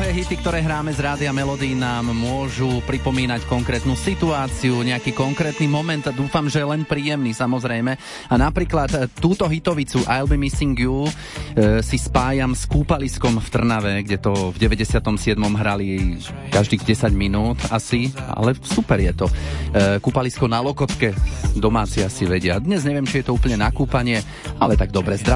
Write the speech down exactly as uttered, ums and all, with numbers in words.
Mnohé hity, ktoré hráme z Rádia Melody, nám môžu pripomínať konkrétnu situáciu, nejaký konkrétny moment a dúfam, že len príjemný, samozrejme. A napríklad túto hitovicu I'll Be Missing You e, si spájam s kúpaliskom v Trnave, kde to v deväťdesiatom siedmom hrali každých desať minút asi, ale super je to. E, kúpalisko na Lokotke, domáci asi vedia. Dnes neviem, či je to úplne na kúpanie, ale tak dobre, zdravím.